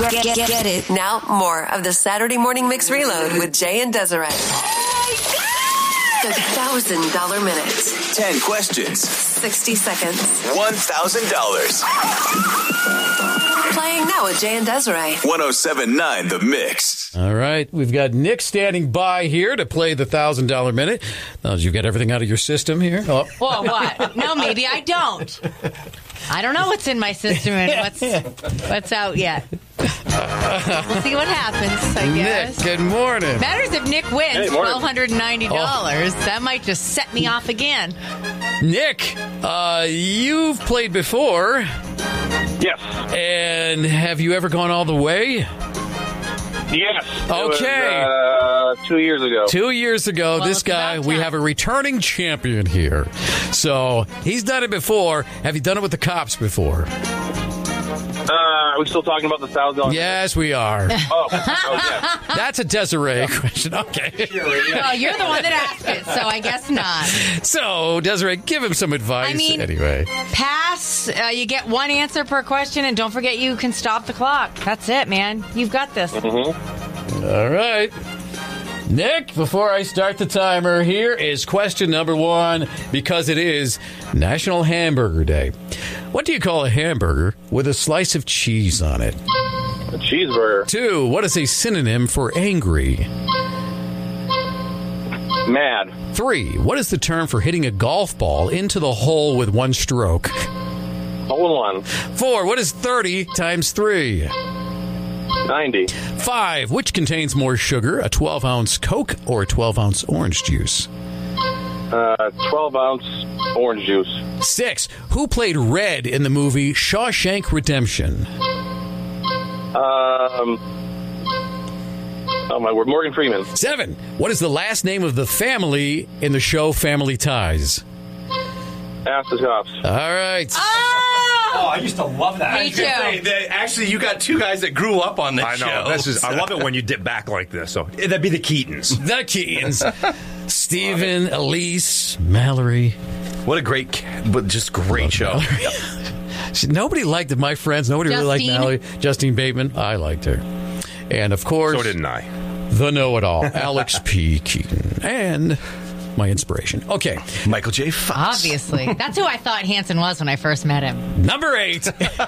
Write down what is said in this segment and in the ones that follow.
Get it. Now, more of the Saturday Morning Mix Reload with Jay and Desiree. The $1,000 Minute. 10 questions. 60 seconds. $1,000. Playing now with Jay and Desiree. 107.9 The Mix. All right. We've got Nick standing by here to play the $1,000 Minute. Now, you've got everything out of your system here. Oh. Well, what? No, maybe I don't. I don't know what's in my system and what's out yet. We'll see what happens, I guess. Nick, good morning. Matters if Nick wins $1,290. That might just set me off again. Nick, you've played before. Yes. And have you ever gone all the way? Yes. Okay. It was, 2 years ago. 2 years ago, Well, this it's guy, about we time. have a returning champion here. So he's done it before. Have you done it with the cops before? Are we still talking about the $1,000? Yes, we are. Oh, yeah. That's a Desiree question. Okay. Well, you're the one that asked it, so I guess not. So, Desiree, give him some advice I mean, anyway. Pass. You get one answer per question, and don't forget you can stop the clock. That's it, man. You've got this. Mm-hmm. All right. Nick, before I start the timer, here is question number 1, because it is National Hamburger Day. What do you call a hamburger with a slice of cheese on it? A cheeseburger. 2, what is a synonym for angry? Mad. 3, what is the term for hitting a golf ball into the hole with one stroke? Hole in one. 4, what is 30 times 3? 90. 5, which contains more sugar, a 12-ounce Coke or a 12-ounce orange juice? 12-ounce orange juice. 6, who played Red in the movie Shawshank Redemption? Oh, my word. Morgan Freeman. 7, what is the last name of the family in the show Family Ties? Ask the cops. All right. Oh, I used to love that. Me too. Actually, you got two guys that grew up on this I know. show. I love it when you dip back like this. So that'd be the Keatons. The Keatons. Stephen, Elise, Mallory. What a great, but just great show. Nobody liked it, my friends. Nobody really liked Justine. Mallory. Justine Bateman. I liked her. And, of course, So didn't I. the know-it-all, Alex P. Keaton. And my inspiration. Okay. Michael J. Fox. Obviously. That's who I thought Hanson was when I first met him. Number 8.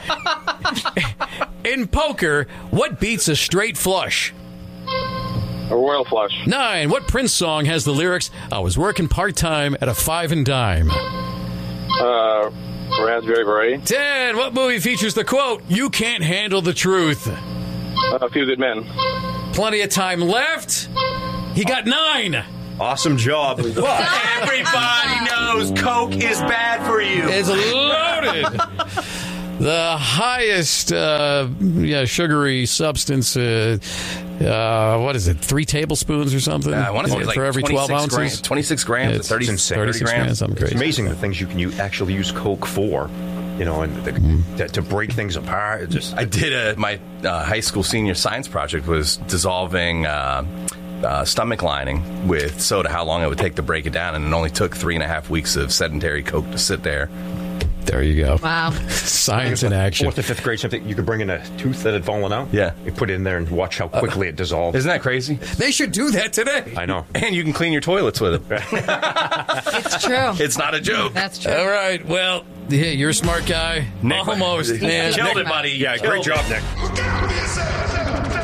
In poker, what beats a straight flush? A royal flush. 9. What Prince song has the lyrics, I was working part-time at a 5 and dime? Raspberry Beret. 10. What movie features the quote, you can't handle the truth? A Few Good Men. Plenty of time left. He got 9. Awesome job. Everybody knows Coke is bad for you. It's loaded. The highest sugary substance, what is it, 3 tablespoons or something? I want to say like for every 12 ounces? Grams, 26 grams, It's 30, insane. 36 grams, something It's crazy. amazing the things you can actually use Coke for. You know, and to break things apart. It just I did my high school senior science project was dissolving stomach lining with soda, how long it would take to break it down, and it only took 3.5 weeks of sedentary Coke to sit there. There you go. Wow. Science in action. 4th to 5th grade, something you could bring in a tooth that had fallen out. Yeah. You put it in there and watch how quickly it dissolves. Isn't that crazy? They should do that today. I know. And you can clean your toilets with it. It's true. It's not a joke. That's true. All right. Well, yeah, you're a smart guy. Nick, Almost. Killed it, buddy. Yeah, great job, Nick. Look out,